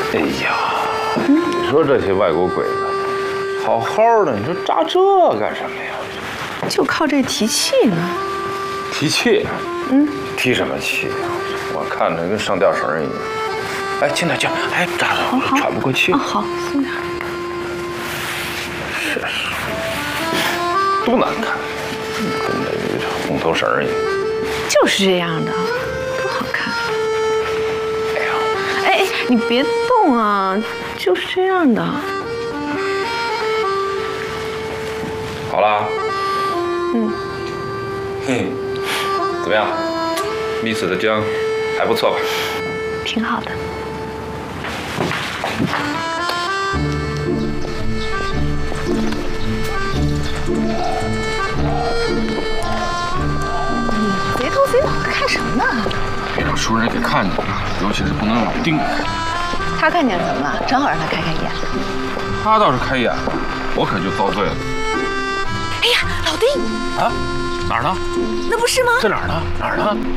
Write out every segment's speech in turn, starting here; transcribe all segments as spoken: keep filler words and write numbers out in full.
哎呀，嗯、你说这些外国鬼子，好好的，你说扎这干什么呀？ 就靠这提气呢。 提气？ 嗯， 提什么气啊？我看着跟上吊绳一样。哎，轻点，轻点，哎，扎着喘不过气。 啊，好，轻点。 是是，多难看，跟那个红头绳一样。 就是这样的，多好看。 哎呀， 哎，你别动啊，就是这样的。 好啦。 嗯。 嘿，怎么样？蜜死的姜还不错吧？ 挺好的。你贼头贼脑的看什么呢？ 别让熟人给看见了，尤其是不能让老丁。 他看见怎么了？正好让他开开眼。 他倒是开眼，我可就遭罪了。 哎呀，老丁！ 啊？哪儿呢？ 那不是吗？ 在哪儿呢？哪儿呢？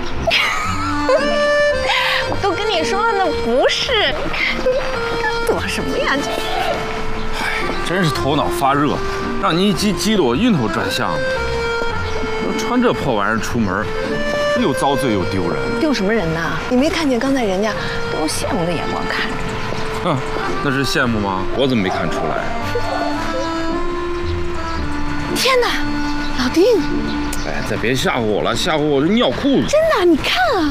我都跟你说了，那不是。躲什么呀？ 哎，真是头脑发热，让你一激激得我晕头转向的。穿这破玩意儿出门，是又遭罪又丢人。 丢什么人呢？你没看见刚才人家都用羡慕的眼光看着你？ 哼，那是羡慕吗？我怎么没看出来？ 天哪，老丁！ 哎，再别吓唬我了，吓唬我就尿裤子。 真的，你看啊！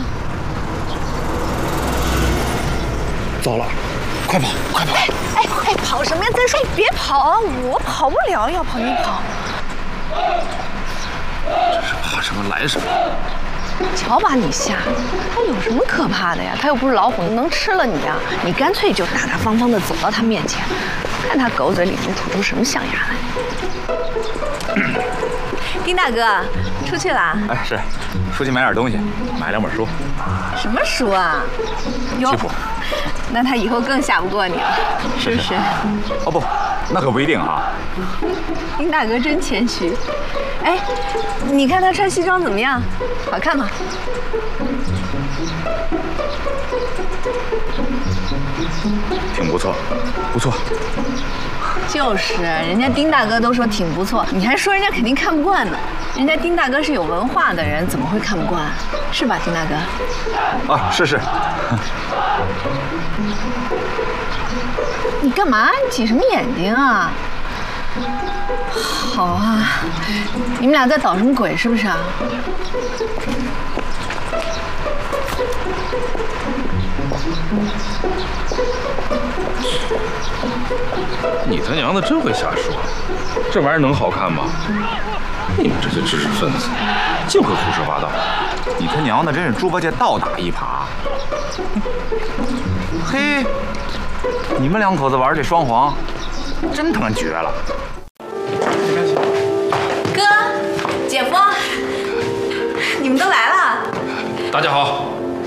糟了，快跑，快跑！ 哎哎哎，跑什么呀？再说别跑啊，我跑不了，要跑你跑。 这是怕什么来什么。 瞧把你吓的，他有什么可怕的呀？他又不是老虎，能吃了你呀？你干脆就大大方方的走到他面前，看他狗嘴里能吐出什么象牙来。丁大哥，出去了？ 哎，是，出去买点东西，买两本书。 什么书啊？哟，那他以后更吓不过你了，是不是？ 哦不，那可不一定啊。 丁大哥真谦虚。哎，你看他穿西装怎么样？好看吗？ 挺不错，不错。 就是，人家丁大哥都说挺不错，你还说人家肯定看不惯呢。人家丁大哥是有文化的人，怎么会看不惯？是吧，丁大哥？ 啊，是是。 你干嘛？你挤什么眼睛啊？好啊，你们俩在捣什么鬼？是不是啊？ 你他娘的真会瞎说，这玩意儿能好看吗？你们这些知识分子就会胡说八道。 你他娘的真是猪八戒倒打一耙。嘿，你们两口子玩这双簧，真他妈绝了！ 哥，姐夫，你们都来了。 大家好。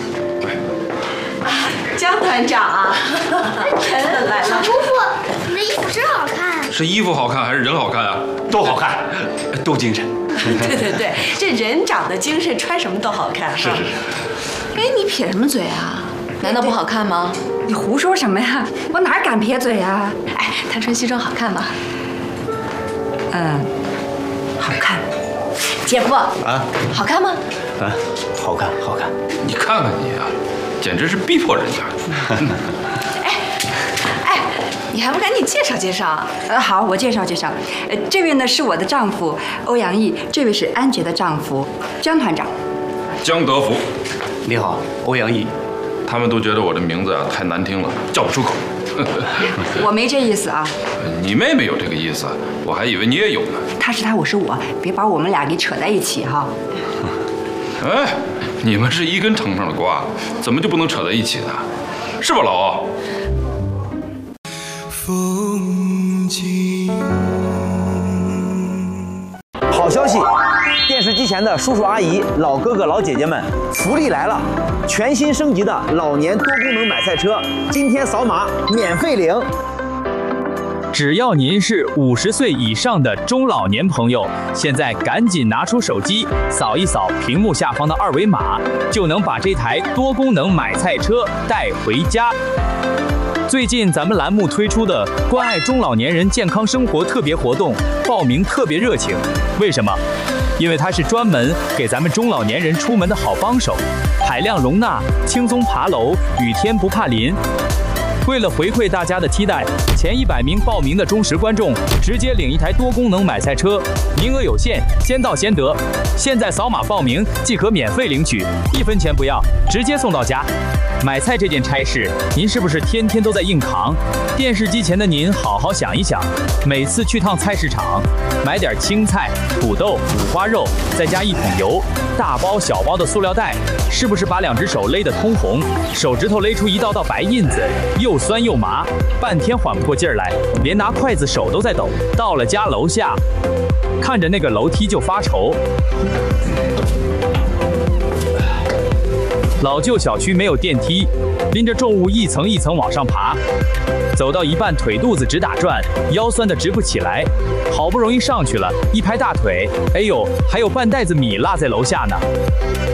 江团长，陈来了。 小姑父，你的衣服真好看。 是衣服好看还是人好看啊？ 都好看，都精神。 对对对，这人长得精神，穿什么都好看。 是是是。 哎，你撇什么嘴啊？难道不好看吗？ 你胡说什么呀？我哪敢撇嘴呀？ 哎，他穿西装好看吗？ 嗯，好看。姐夫啊， 好看吗？ 啊，好看好看。 你看看你啊，简直是逼迫人家。 哎哎，你还不赶紧介绍介绍？ 呃，好，我介绍介绍。呃，这位呢是我的丈夫欧阳毅，这位是安杰的丈夫江团长。 江德福。 你好，欧阳毅。 他们都觉得我的名字啊太难听了，叫不出口。 我没这意思啊。 你妹妹有这个意思，我还以为你也有呢。 他是他，我是我，别把我们俩给扯在一起哈。 哎，你们是一根藤上的瓜，怎么就不能扯在一起呢？是吧，老欧？ 风景。 好消息！电视机前的叔叔阿姨、老哥哥老姐姐们，福利来了！全新升级的老年多功能买菜车，今天扫码免费领。 只要您是五十岁以上的中老年朋友，现在赶紧拿出手机，扫一扫屏幕下方的二维码，就能把这台多功能买菜车带回家。 最近咱们栏目推出的关爱中老年人健康生活特别活动，报名特别热情。为什么？因为它是专门给咱们中老年人出门的好帮手，海量容纳，轻松爬楼，雨天不怕淋。为了回馈大家的期待，前一百名报名的忠实观众直接领一台多功能买菜车，名额有限，先到先得。现在扫码报名即可免费领取，一分钱不要，直接送到家。买菜这件差事，您是不是天天都在硬扛？电视机前的您好好想一想，每次去趟菜市场，买点青菜、土豆、五花肉，再加一桶油，大包小包的塑料袋，是不是把两只手勒得通红，手指头勒出一道道白印子，又酸又麻，半天缓不过劲儿来，连拿筷子手都在抖。到了家楼下，看着那个楼梯就发愁。老旧小区没有电梯，拎着重物一层一层往上爬，走到一半腿肚子直打转，腰酸得直不起来。好不容易上去了，一拍大腿，哎呦，还有半袋子米落在楼下呢。